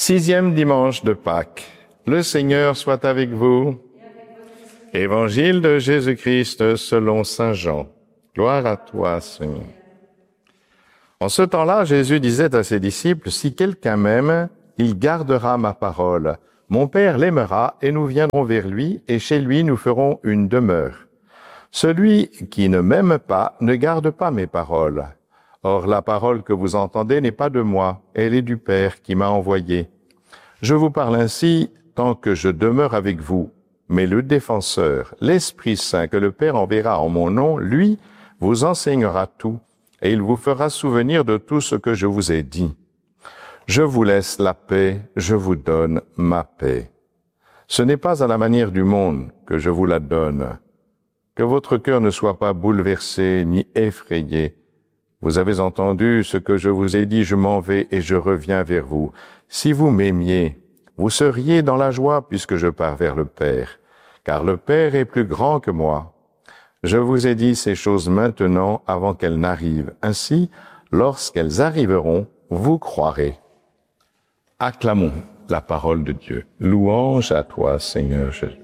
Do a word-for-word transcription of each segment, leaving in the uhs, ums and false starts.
Sixième dimanche de Pâques. Le Seigneur soit avec vous. Évangile de Jésus-Christ selon saint Jean. Gloire à toi, Seigneur. En ce temps-là, Jésus disait à ses disciples, « Si quelqu'un m'aime, il gardera ma parole. Mon Père l'aimera et nous viendrons vers lui et chez lui nous ferons une demeure. Celui qui ne m'aime pas ne garde pas mes paroles. Or, la parole que vous entendez n'est pas de moi, elle est du Père qui m'a envoyé. Je vous parle ainsi tant que je demeure avec vous. Mais le défenseur, l'Esprit Saint que le Père enverra en mon nom, lui, vous enseignera tout, et il vous fera souvenir de tout ce que je vous ai dit. Je vous laisse la paix, je vous donne ma paix. Ce n'est pas à la manière du monde que je vous la donne. Que votre cœur ne soit pas bouleversé ni effrayé. Vous avez entendu ce que je vous ai dit, je m'en vais et je reviens vers vous. Si vous m'aimiez, vous seriez dans la joie puisque je pars vers le Père, car le Père est plus grand que moi. Je vous ai dit ces choses maintenant avant qu'elles n'arrivent. Ainsi, lorsqu'elles arriveront, vous croirez. Acclamons la parole de Dieu. Louange à toi, Seigneur Jésus.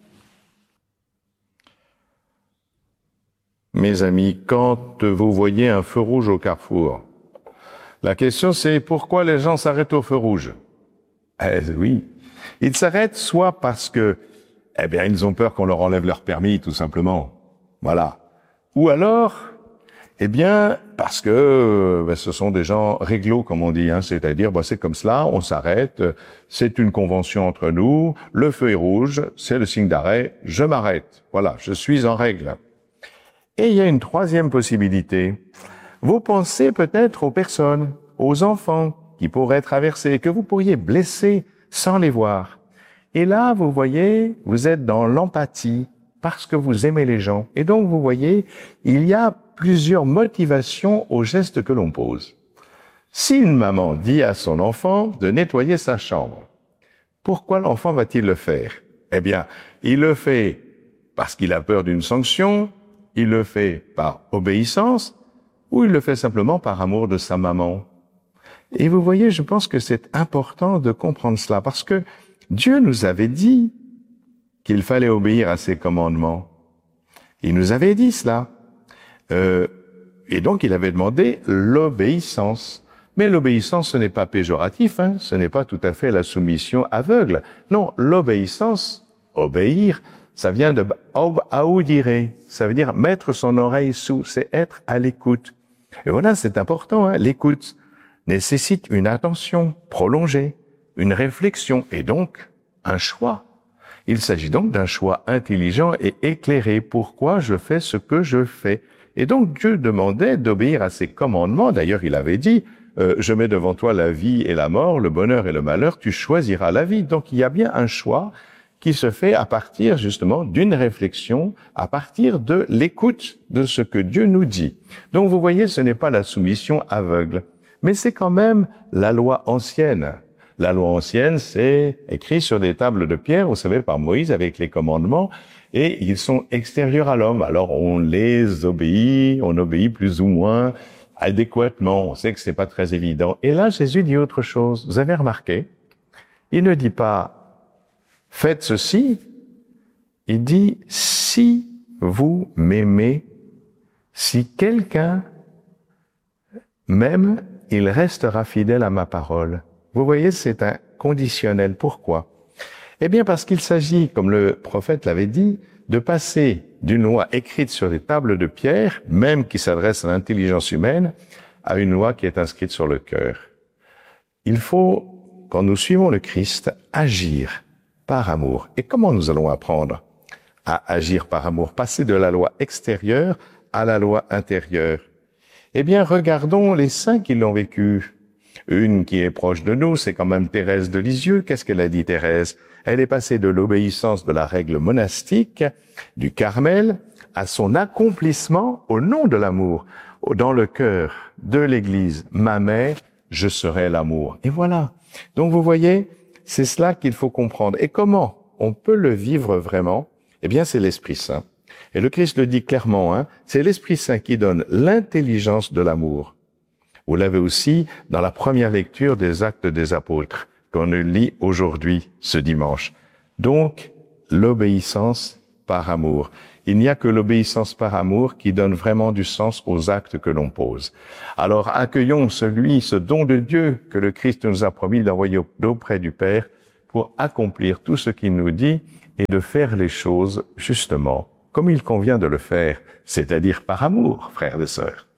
Mes amis, quand vous voyez un feu rouge au carrefour, la question c'est pourquoi les gens s'arrêtent au feu rouge? Eh oui, ils s'arrêtent soit parce que, eh bien, ils ont peur qu'on leur enlève leur permis, tout simplement. Voilà. Ou alors, eh bien, parce que ben, ce sont des gens réglo, comme on dit, hein, c'est-à-dire, ben, c'est comme cela, on s'arrête, c'est une convention entre nous, le feu est rouge, c'est le signe d'arrêt, je m'arrête. Voilà, je suis en règle. Et il y a une troisième possibilité. Vous pensez peut-être aux personnes, aux enfants qui pourraient traverser, que vous pourriez blesser sans les voir. Et là, vous voyez, vous êtes dans l'empathie parce que vous aimez les gens. Et donc, vous voyez, il y a plusieurs motivations aux gestes que l'on pose. Si une maman dit à son enfant de nettoyer sa chambre, pourquoi l'enfant va-t-il le faire? Eh bien, il le fait parce qu'il a peur d'une sanction, il le fait par obéissance, ou il le fait simplement par amour de sa maman. Et vous voyez, je pense que c'est important de comprendre cela, parce que Dieu nous avait dit qu'il fallait obéir à ses commandements. Il nous avait dit cela. Euh, et donc, il avait demandé l'obéissance. Mais l'obéissance, ce n'est pas péjoratif, hein, ce n'est pas tout à fait la soumission aveugle. Non, l'obéissance, obéir, ça vient de audire, ça veut dire mettre son oreille sous, c'est être à l'écoute. Et voilà, c'est important, hein, l'écoute nécessite une attention prolongée, une réflexion et donc un choix. Il s'agit donc d'un choix intelligent et éclairé. Pourquoi je fais ce que je fais? Et donc Dieu demandait d'obéir à ses commandements. D'ailleurs, il avait dit, euh, je mets devant toi la vie et la mort, le bonheur et le malheur, tu choisiras la vie. Donc il y a bien un choix qui se fait à partir justement d'une réflexion, à partir de l'écoute de ce que Dieu nous dit. Donc vous voyez, ce n'est pas la soumission aveugle, mais c'est quand même la loi ancienne. La loi ancienne, c'est écrit sur des tables de pierre, vous savez, par Moïse avec les commandements, et ils sont extérieurs à l'homme. Alors on les obéit, on obéit plus ou moins adéquatement, on sait que c'est pas très évident. Et là, Jésus dit autre chose. Vous avez remarqué? Il ne dit pas « faites ceci », il dit « si vous m'aimez, si quelqu'un m'aime, il restera fidèle à ma parole ». Vous voyez, c'est un conditionnel. Pourquoi? Eh bien, parce qu'il s'agit, comme le prophète l'avait dit, de passer d'une loi écrite sur des tables de pierre, même qui s'adresse à l'intelligence humaine, à une loi qui est inscrite sur le cœur. Il faut, quand nous suivons le Christ, agir par amour. Et comment nous allons apprendre à agir par amour? Passer de la loi extérieure à la loi intérieure. Eh bien, regardons les saints qui l'ont vécu. Une qui est proche de nous, c'est quand même Thérèse de Lisieux. Qu'est-ce qu'elle a dit, Thérèse? Elle est passée de l'obéissance de la règle monastique du Carmel à son accomplissement au nom de l'amour. Dans le cœur de l'Église, ma mère, je serai l'amour. Et voilà. Donc vous voyez, c'est cela qu'il faut comprendre. Et comment on peut le vivre vraiment? Eh bien, c'est l'Esprit Saint. Et le Christ le dit clairement, hein, c'est l'Esprit Saint qui donne l'intelligence de l'amour. Vous l'avez aussi dans la première lecture des Actes des Apôtres. qu'on lit aujourd'hui, ce dimanche. Donc, l'obéissance par amour. Il n'y a que l'obéissance par amour qui donne vraiment du sens aux actes que l'on pose. Alors, accueillons celui, ce don de Dieu que le Christ nous a promis d'envoyer auprès du Père pour accomplir tout ce qu'il nous dit et de faire les choses justement comme il convient de le faire, c'est-à-dire par amour, frères et sœurs.